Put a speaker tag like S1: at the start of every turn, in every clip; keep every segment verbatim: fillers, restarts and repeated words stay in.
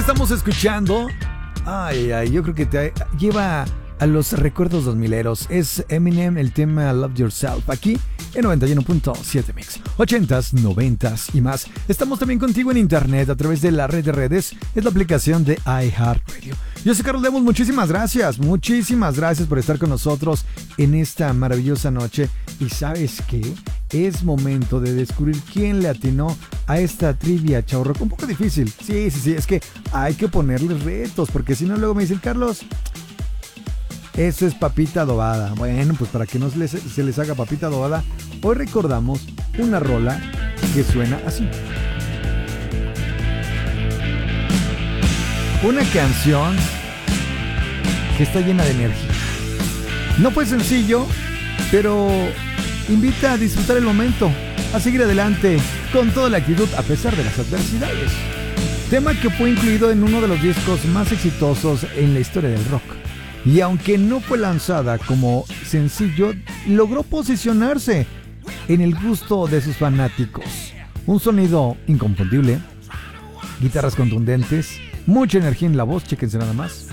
S1: Estamos escuchando. Ay, ay, yo creo que te lleva a los recuerdos dos mileros. Es Eminem, el tema Love Yourself, aquí en noventa y uno punto siete Mix. ochentas, noventas y más. Estamos también contigo en internet a través de la red de redes. Es la aplicación de iHeartRadio. Yo soy Carlos Lemos, muchísimas gracias. Muchísimas gracias por estar con nosotros en esta maravillosa noche. Y ¿sabes qué? Es momento de descubrir quién le atinó a esta trivia, Chavorrock. Un poco difícil. Sí, sí, sí. Es que hay que ponerle retos, porque si no luego me dicen, Carlos, eso es papita adobada. Bueno, pues para que no se les, se les haga papita adobada, hoy recordamos una rola que suena así. Una canción que está llena de energía. No fue sencillo, pero invita a disfrutar el momento, a seguir adelante con toda la actitud a pesar de las adversidades. Tema que fue incluido en uno de los discos más exitosos en la historia del rock. Y aunque no fue lanzada como sencillo, logró posicionarse en el gusto de sus fanáticos. Un sonido inconfundible, guitarras contundentes, mucha energía en la voz, chéquense nada más.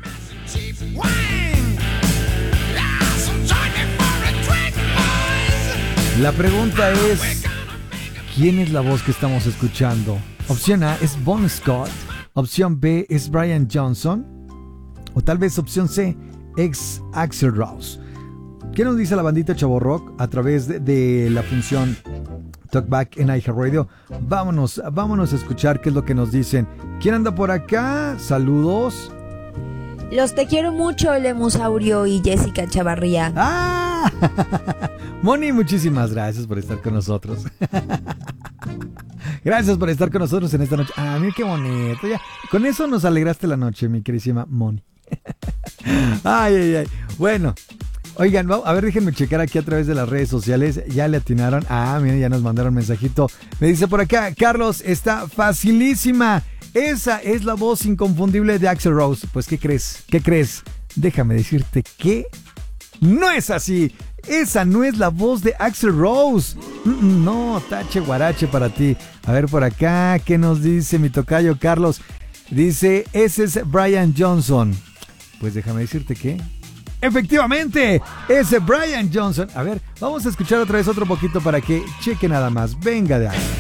S1: La pregunta es, ¿quién es la voz que estamos escuchando? Opción A es Bon Scott, opción B es Brian Johnson, o tal vez opción C, ex Axl Rose. ¿Qué nos dice la bandita Chavorrock a través de, de la función Talkback en iHeartRadio? Vámonos, vámonos a escuchar qué es lo que nos dicen. ¿Quién anda por acá? Saludos.
S2: Los te quiero mucho, Lemusaurio y Jessica Chavarría.
S1: ¡Ah! Moni, muchísimas gracias por estar con nosotros. Gracias por estar con nosotros en esta noche. Ah, mira qué bonito. Ya, con eso nos alegraste la noche, mi queridísima Moni. Ay, ay, ay. Bueno, oigan, a ver, déjenme checar aquí a través de las redes sociales. Ya le atinaron. Ah, miren, ya nos mandaron un mensajito. Me dice por acá, Carlos, está facilísima. Esa es la voz inconfundible de Axl Rose. Pues, ¿qué crees? ¿Qué crees? Déjame decirte que no es así. Esa no es la voz de Axl Rose. No, tache guarache para ti. A ver por acá, ¿qué nos dice mi tocayo Carlos? Dice, ese es Brian Johnson. Pues déjame decirte que efectivamente, ese Brian Johnson. A ver, vamos a escuchar otra vez otro poquito para que cheque nada más. Venga de ahí.